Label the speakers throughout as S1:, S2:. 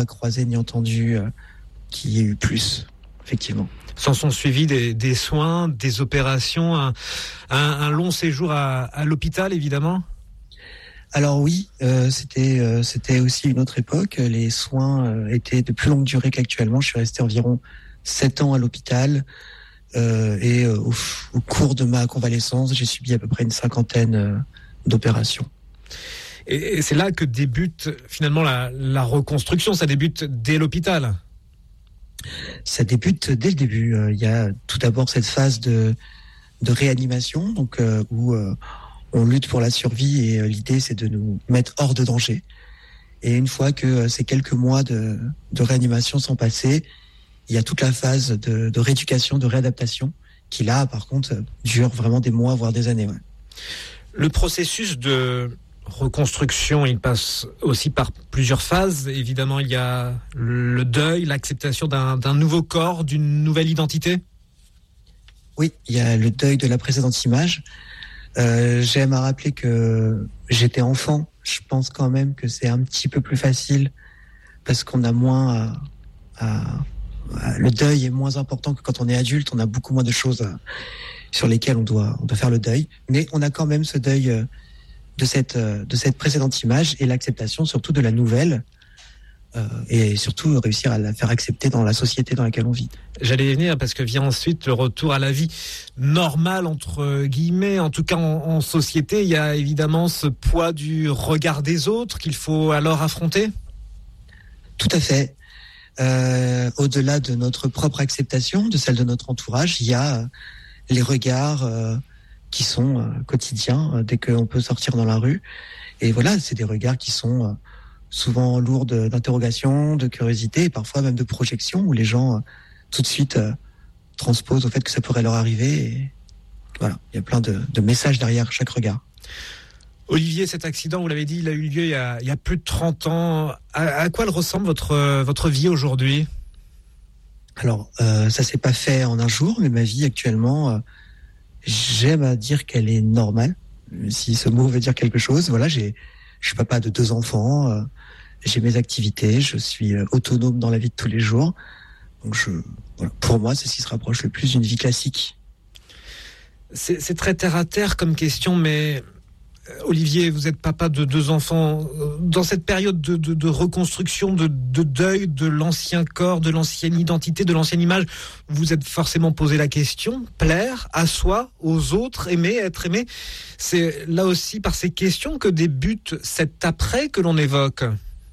S1: pas croisé ni entendu qu'il y ait eu plus, effectivement.
S2: S'en sont suivis des soins, des opérations, un long séjour à l'hôpital, évidemment.
S1: Alors oui, c'était aussi une autre époque. Les soins étaient de plus longue durée qu'actuellement. Je suis resté environ 7 ans à l'hôpital et au cours de ma convalescence, j'ai subi à peu près une 50aine d'opérations.
S2: Et c'est là que débute finalement la reconstruction. Ça débute dès l'hôpital.
S1: Ça débute dès le début. Il y a tout d'abord cette phase de réanimation, donc où on lutte pour la survie et l'idée c'est de nous mettre hors de danger. Et une fois que ces quelques mois de réanimation sont passés, il y a toute la phase de rééducation, de réadaptation, qui là par contre dure vraiment des mois voire des années. Ouais.
S2: Le processus de reconstruction, il passe aussi par plusieurs phases. Évidemment, il y a le deuil, l'acceptation d'un nouveau corps, d'une nouvelle identité.
S1: Oui, il y a le deuil de la précédente image. J'aime à rappeler que j'étais enfant. Je pense quand même que c'est un petit peu plus facile parce qu'on a moins le deuil est moins important que quand on est adulte. On a beaucoup moins de choses sur lesquelles on doit faire le deuil. Mais on a quand même ce deuil de cette précédente image et l'acceptation surtout de la nouvelle et surtout réussir à la faire accepter dans la société dans laquelle on vit.
S2: J'allais y venir parce que vient ensuite le retour à la vie normale entre guillemets, en tout cas en société. Il y a évidemment ce poids du regard des autres qu'il faut alors affronter.
S1: Tout à fait. Au-delà de notre propre acceptation, de celle de notre entourage, il y a les regards qui sont quotidiens dès qu'on peut sortir dans la rue. Et voilà, c'est des regards qui sont souvent lourds d'interrogations, de curiosité et parfois même de projections où les gens tout de suite transposent au fait que ça pourrait leur arriver. Et voilà, il y a plein de messages derrière chaque regard.
S2: Olivier, cet accident, vous l'avez dit, il a eu lieu il y a plus de 30 ans. À quoi elle ressemble votre vie aujourd'hui ?
S1: Alors, ça s'est pas fait en un jour, mais ma vie actuellement, j'aime à dire qu'elle est normale, si ce mot veut dire quelque chose. Voilà, je suis papa de 2 enfants, j'ai mes activités, je suis autonome dans la vie de tous les jours. Donc voilà, pour moi, c'est ce qui se rapproche le plus d'une vie classique.
S2: C'est très terre à terre comme question, mais Olivier, vous êtes papa de 2 enfants. Dans cette période de reconstruction, de deuil de l'ancien corps, de l'ancienne identité, de l'ancienne image, vous êtes forcément posé la question, plaire à soi, aux autres, aimer, être aimé. C'est là aussi par ces questions que débute cet après que l'on évoque.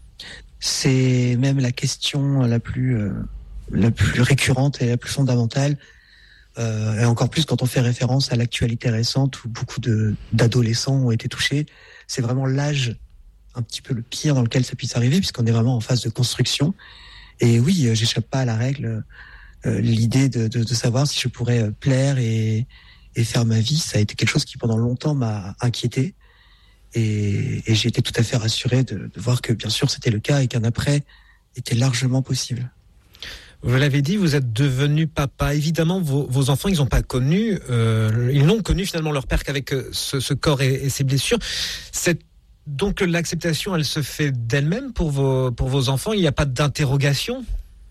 S1: C'est même la question la plus récurrente et la plus fondamentale. Et encore plus quand on fait référence à l'actualité récente où beaucoup d'adolescents ont été touchés. C'est vraiment l'âge un petit peu le pire dans lequel ça puisse arriver puisqu'on est vraiment en phase de construction. Et oui, j'échappe pas à la règle. L'idée de savoir si je pourrais plaire et faire ma vie, ça a été quelque chose qui pendant longtemps m'a inquiété. Et j'ai été tout à fait rassuré de voir que bien sûr c'était le cas et qu'un après était largement possible.
S2: Vous l'avez dit, vous êtes devenu papa. Évidemment, vos enfants, ils n'ont pas connu, ils n'ont connu finalement leur père qu'avec ce corps et ses blessures. Donc l'acceptation, elle se fait d'elle-même pour vos enfants. Il n'y a pas d'interrogation ?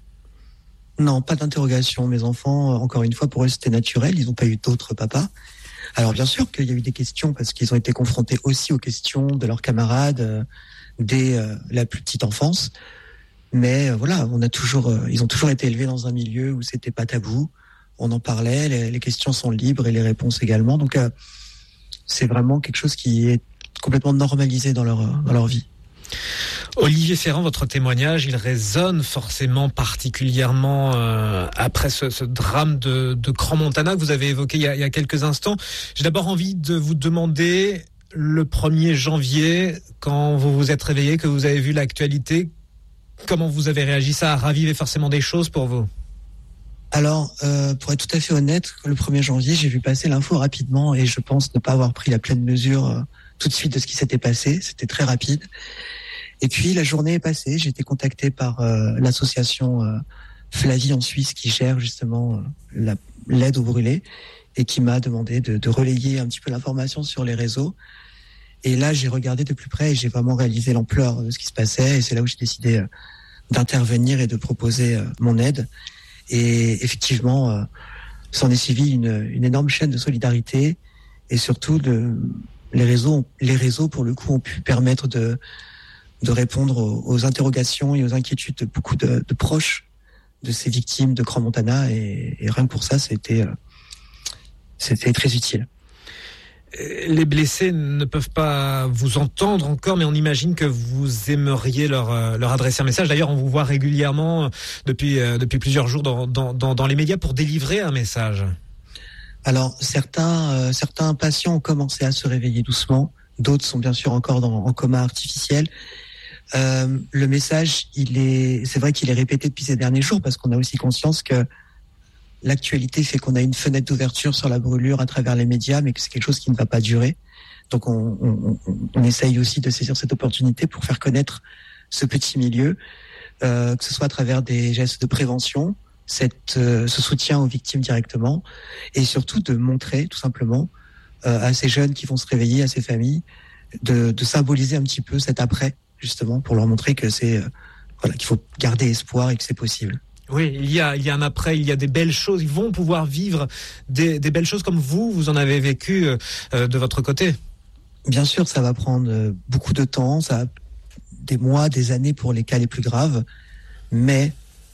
S1: Non, pas d'interrogation. Mes enfants, encore une fois, pour eux, c'était naturel. Ils n'ont pas eu d'autres papas. Alors bien sûr qu'il y a eu des questions parce qu'ils ont été confrontés aussi aux questions de leurs camarades dès la plus petite enfance. Mais voilà, ils ont toujours été élevés dans un milieu où c'était pas tabou. On en parlait, les questions sont libres et les réponses également. Donc c'est vraiment quelque chose qui est complètement normalisé dans leur vie.
S2: Olivier Ferrand, votre témoignage, il résonne forcément particulièrement après ce drame de Crans-Montana que vous avez évoqué il y a quelques instants. J'ai d'abord envie de vous demander, le 1er janvier, quand vous vous êtes réveillé, que vous avez vu l'actualité, comment vous avez réagi ? Ça a ravivé forcément des choses pour vous ?
S1: Alors, pour être tout à fait honnête, le 1er janvier, j'ai vu passer l'info rapidement et je pense ne pas avoir pris la pleine mesure tout de suite de ce qui s'était passé. C'était très rapide. Et puis, la journée est passée. J'ai été contacté par l'association Flavie en Suisse qui gère justement l'aide aux brûlés et qui m'a demandé de relayer un petit peu l'information sur les réseaux. Et là, j'ai regardé de plus près et j'ai vraiment réalisé l'ampleur de ce qui se passait. Et c'est là où j'ai décidé d'intervenir et de proposer mon aide. Et effectivement, s'en est suivi une énorme chaîne de solidarité, et surtout les réseaux pour le coup ont pu permettre de répondre aux interrogations et aux inquiétudes de beaucoup de proches de ces victimes de Crans-Montana, et rien que pour ça, c'était très utile.
S2: Les blessés ne peuvent pas vous entendre encore, mais on imagine que vous aimeriez leur adresser un message. D'ailleurs, on vous voit régulièrement depuis plusieurs jours dans les médias pour délivrer un message.
S1: Alors, certains patients ont commencé à se réveiller doucement. D'autres sont bien sûr encore en coma artificiel. Le message, c'est vrai qu'il est répété depuis ces derniers jours, parce qu'on a aussi conscience que l'actualité fait qu'on a une fenêtre d'ouverture sur la brûlure à travers les médias, mais que c'est quelque chose qui ne va pas durer. Donc on essaye aussi de saisir cette opportunité pour faire connaître ce petit milieu, que ce soit à travers des gestes de prévention, ce soutien aux victimes directement, et surtout de montrer tout simplement à ces jeunes qui vont se réveiller, à ces familles, de symboliser un petit peu cet après, justement, pour leur montrer que qu'il faut garder espoir et que c'est possible.
S2: Oui, il y a un après, il y a des belles choses. Ils vont pouvoir vivre des belles choses comme vous en avez vécu de votre côté.
S1: Bien sûr, ça va prendre beaucoup de temps, ça a des mois, des années pour les cas les plus graves. Mais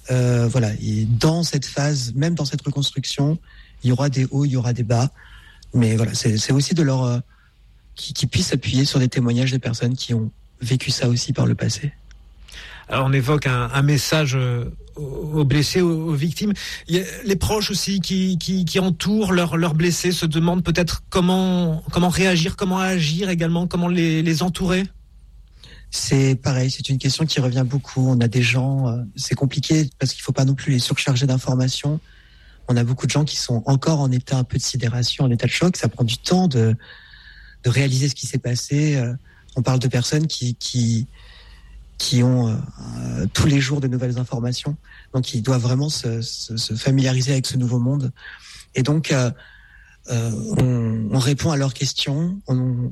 S1: et dans cette phase, même dans cette reconstruction, il y aura des hauts, il y aura des bas. Mais voilà, c'est aussi de leur qui puissent s'appuyer sur des témoignages des personnes qui ont vécu ça aussi par le passé.
S2: Alors on évoque un message aux blessés, aux victimes. Il y a les proches aussi qui entourent leurs blessés, se demandent peut-être comment réagir, comment agir également, comment les entourer.
S1: C'est pareil, c'est une question qui revient beaucoup. On a des gens, c'est compliqué parce qu'il ne faut pas non plus les surcharger d'informations. On a beaucoup de gens qui sont encore en état un peu de sidération, en état de choc. Ça prend du temps de réaliser ce qui s'est passé. On parle de personnes qui ont tous les jours de nouvelles informations, donc ils doivent vraiment se familiariser avec ce nouveau monde. Et donc on répond à leurs questions. On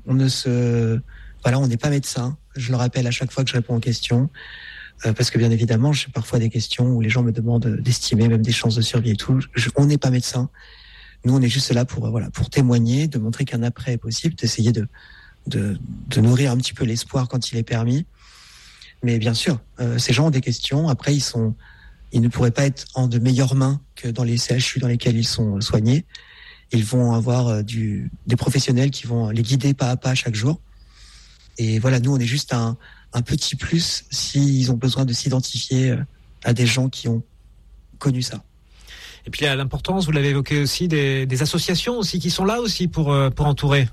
S1: n'est pas médecin. Je le rappelle à chaque fois que je réponds aux questions, parce que bien évidemment, j'ai parfois des questions où les gens me demandent d'estimer même des chances de survie et tout. On n'est pas médecin. Nous, on est juste là pour témoigner, de montrer qu'un après est possible, d'essayer de nourrir un petit peu l'espoir quand il est permis. Mais bien sûr, ces gens ont des questions. Après, ils ne pourraient pas être en de meilleures mains que dans les CHU dans lesquels ils sont soignés. Ils vont avoir des professionnels qui vont les guider pas à pas chaque jour. Et voilà, nous, on est juste un petit plus s'ils ont besoin de s'identifier à des gens qui ont connu ça.
S2: Et puis, il y a l'importance, vous l'avez évoqué aussi, des associations aussi qui sont là aussi pour entourer.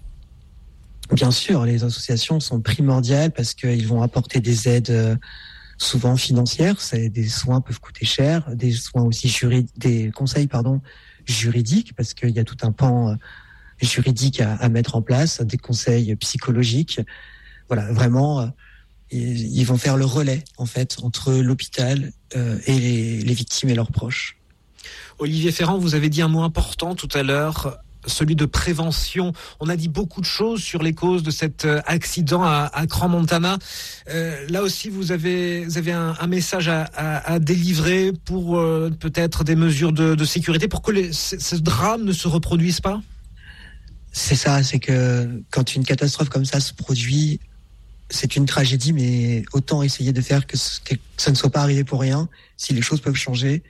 S1: Bien sûr, les associations sont primordiales parce qu'ils vont apporter des aides souvent financières. Des soins peuvent coûter cher, des soins aussi des conseils juridiques, parce qu'il y a tout un pan juridique à mettre en place, des conseils psychologiques. Voilà, vraiment, ils vont faire le relais en fait entre l'hôpital et les victimes et leurs proches.
S2: Olivier Ferrand, vous avez dit un mot important tout à l'heure, celui de prévention. On a dit beaucoup de choses sur les causes de cet accident à Crans-Montana. Là aussi, vous avez un message à délivrer pour peut-être des mesures de sécurité pour que ce drame ne se reproduise pas.
S1: C'est ça, c'est que quand une catastrophe comme ça se produit, c'est une tragédie, mais autant essayer de faire que ça ne soit pas arrivé pour rien, si les choses peuvent changer.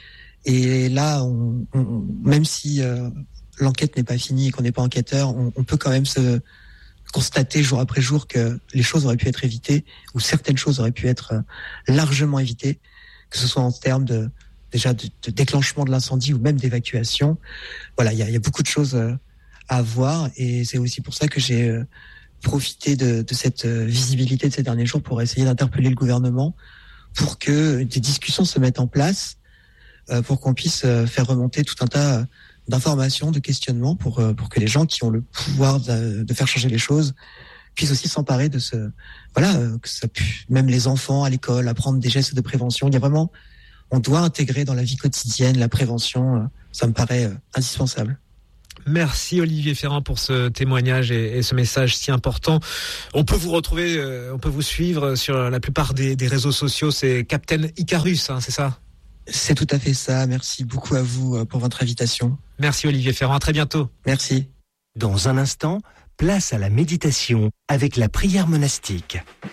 S1: Et là, même si l'enquête n'est pas finie et qu'on n'est pas enquêteur, on peut quand même se constater jour après jour que les choses auraient pu être évitées, ou certaines choses auraient pu être largement évitées, que ce soit en termes de déclenchement de l'incendie ou même d'évacuation. Voilà, il y a beaucoup de choses à voir, et c'est aussi pour ça que j'ai profité de cette visibilité de ces derniers jours pour essayer d'interpeller le gouvernement pour que des discussions se mettent en place, pour qu'on puisse faire remonter tout un tas d'informations, de questionnements, pour que les gens qui ont le pouvoir de faire changer les choses puissent aussi s'emparer de que ça puisse, même les enfants à l'école, apprendre des gestes de prévention. Il y a vraiment, on doit intégrer dans la vie quotidienne la prévention. Ça me paraît indispensable.
S2: Merci Olivier Ferrand pour ce témoignage et ce message si important. On peut vous retrouver, on peut vous suivre sur la plupart des réseaux sociaux. C'est Captain Icarus, c'est ça ?
S1: C'est tout à fait ça. Merci beaucoup à vous pour votre invitation.
S2: Merci Olivier Ferrand. À très bientôt.
S1: Merci.
S3: Dans un instant, place à la méditation avec la prière monastique.